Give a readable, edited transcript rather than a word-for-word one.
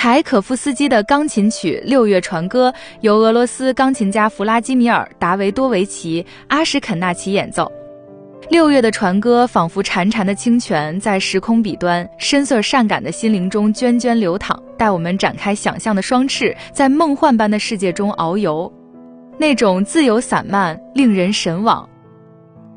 柴可夫斯基的钢琴曲《六月船歌》由俄罗斯钢琴家弗拉基米尔·达维多维奇、阿什肯纳奇演奏。六月的船歌仿佛潺潺的清泉，在时空彼端深邃善感的心灵中涓涓流淌，带我们展开想象的双翅，在梦幻般的世界中遨游。那种自由散漫，令人神往，